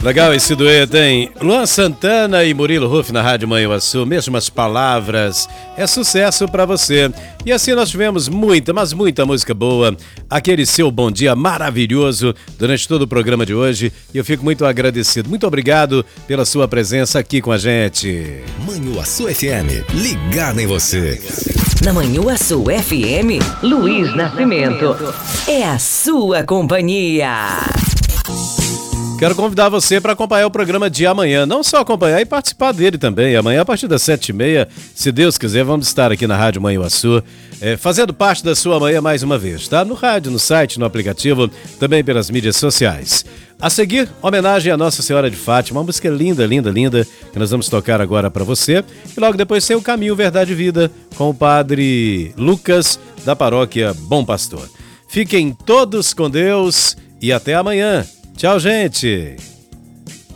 Legal esse dueto, hein? Luan Santana e Murilo Huff na Rádio Manhuaçu, mesmas palavras, é sucesso pra você. E assim nós tivemos muita, mas muita música boa, aquele seu bom dia maravilhoso durante todo o programa de hoje. E eu fico muito agradecido, muito obrigado pela sua presença aqui com a gente. Manhuaçu FM, ligada em você. Na Manhuaçu FM, Luiz Nascimento é a sua companhia. Quero convidar você para acompanhar o programa de amanhã, não só acompanhar e participar dele também. Amanhã, a partir das 7h30, se Deus quiser, vamos estar aqui na Rádio Manhuaçu, fazendo parte da sua manhã mais uma vez, tá? No rádio, no site, no aplicativo, também pelas mídias sociais. A seguir, homenagem à Nossa Senhora de Fátima, uma música linda, linda, linda, que nós vamos tocar agora para você. E logo depois tem o Caminho, Verdade e Vida, com o Padre Lucas, da paróquia Bom Pastor. Fiquem todos com Deus e até amanhã. Tchau, gente!